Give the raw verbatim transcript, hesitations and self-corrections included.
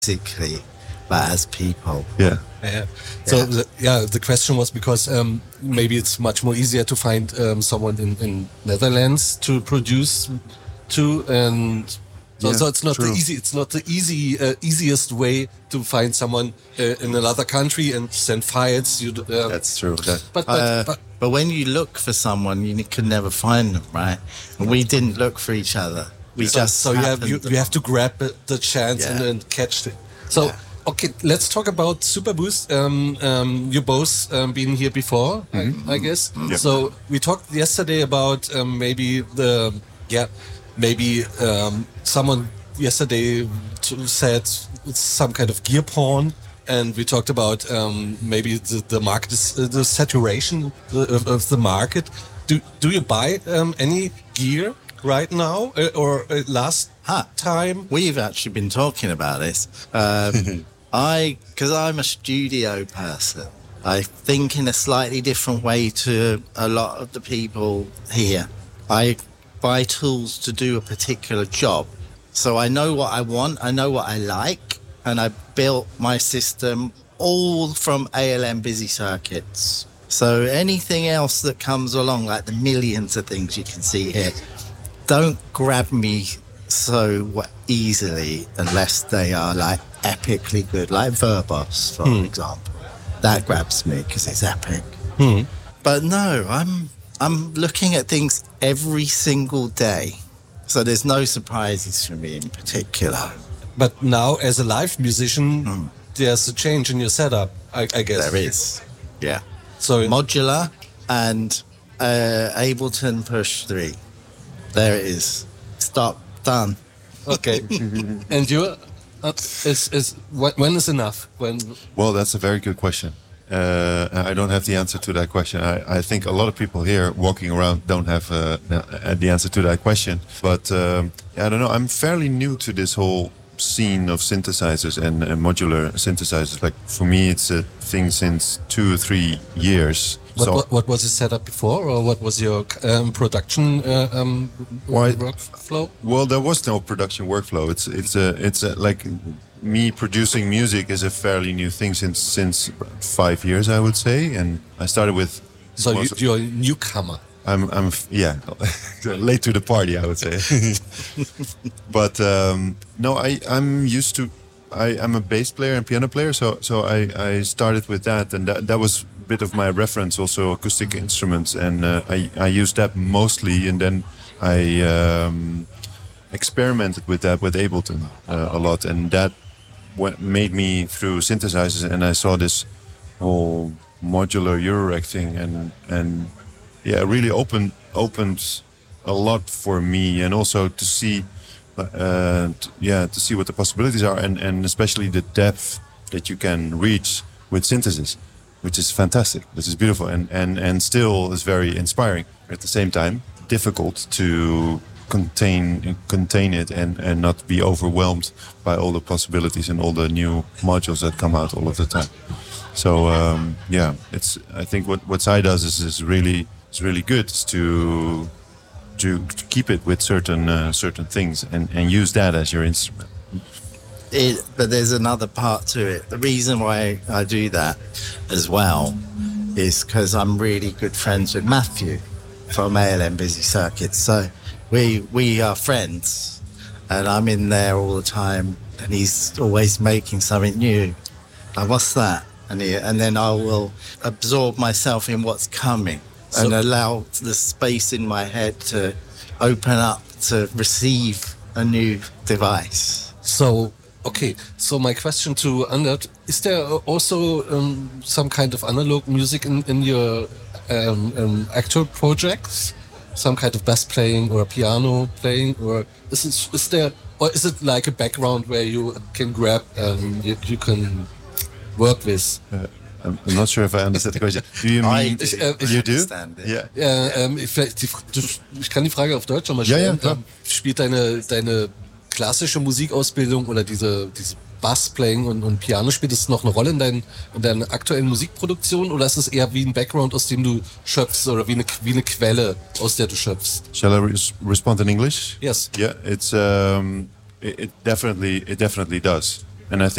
musically, but as people. Yeah. Yeah. So Yeah. The, yeah, the question was because um, maybe it's much more easier to find um, someone in, in Netherlands to produce to, and so, Yeah, so it's not true. the easy. It's not the easy uh, easiest way to find someone uh, in another country and send files. You uh, That's true. That, but but, Uh, but but when you look for someone, you can never find them, right? And we didn't look for each other. We so, just so you have happened you, you have to grab the- the chance and, Yeah. and catch it. So. Yeah. Okay, let's talk about Superboost. Um, um, you both um, been here before, I, I guess. Yeah. So we talked yesterday about um, maybe the yeah, maybe um, someone yesterday t- said it's some kind of gear porn, and we talked about um, maybe the, the market is uh, the saturation of, of the market. Do do you buy um, any gear right now uh, or uh, last Huh. time? We've actually been talking about this. Um, I, because I'm a studio person, I think in a slightly different way to a lot of the people here. I buy tools to do a particular job. So I know what I want, I know what I like, and I built my system all from A L M Busy Circuits. So anything else that comes along, like the millions of things you can see here, don't grab me so easily unless they are like epically good, like Verbos, for example. That grabs me because it's epic. But no, I'm I'm looking at things every single day, so there's no surprises for me in particular. But now, as a live musician, there's a change in your setup, I, I guess. There is, yeah. So, Modular and uh, Ableton Push three. There it is. Stop. Done. okay. And you, uh, is is wh- when is enough? When well, that's a very good question. Uh, I don't have the answer to that question. I, I think a lot of people here walking around don't have uh, uh, the answer to that question. But um, I don't know. I'm fairly new to this whole scene of synthesizers and, and modular synthesizers. Like for me, it's a thing since two or three years. what, so what what was the setup before, or what was your um, production uh, um, Why- workflow? Well, there was no production workflow. It's it's a it's a, like me producing music is a fairly new thing since since five years, I would say. And I started with. So you, most- you're a newcomer. I'm I'm f- yeah late to the party, I would say. But um, no, I I'm used to. I I'm a bass player and piano player, so so I I started with that, and that that was a bit of my reference, also acoustic instruments, and uh, I I used that mostly, and then I um, experimented with that with Ableton uh, a lot, and that what made me through synthesizers, and I saw this whole modular Eurorack thing, and and yeah, it really opened opened a lot for me, and also to see, uh, t- yeah, to see what the possibilities are, and and especially the depth that you can reach with synthesis, which is fantastic. This is beautiful, and and and still is very inspiring at the same time. Difficult to contain contain it and and not be overwhelmed by all the possibilities and all the new modules that come out all of the time. So um, yeah, it's I think what what Sai does is is really is really good is to to, to keep it with certain uh, certain things and, and use that as your instrument. It, but there's another part to it. The reason why I do that as well is because I'm really good friends with Matthew from A L M Busy Circuits. So we we are friends, and I'm in there all the time, and he's always making something new. Like, what's that? And he, and then I will absorb myself in what's coming and So- allow the space in my head to open up to receive a new device. So, okay. So my question to Anders, is there also um, some kind of analog music in, in your um, um, actual projects? Some kind of bass playing or piano playing? Or is, it, is there, or is it like a background where you can grab and you, you can work with? Uh, I'm I'm not sure if I understand the question. Do you I mean do. Ich, äh, ich you do? understand it. Yeah. Ja, ähm, ich, vielleicht die, du, ich kann die Frage auf Deutsch nochmal Ja, stellen. ja, klar. Ähm, spielt deine, deine klassische Musikausbildung oder diese, diese Bassplaying und, und Piano, spielt es noch eine Rolle in, dein, in deiner aktuellen Musikproduktion, oder ist es eher wie ein Background, aus dem du schöpfst, oder wie eine, wie eine Quelle, aus der du schöpfst? Shall I res- respond in English? Yes. Yeah, it's um, it, it definitely it definitely does. and I think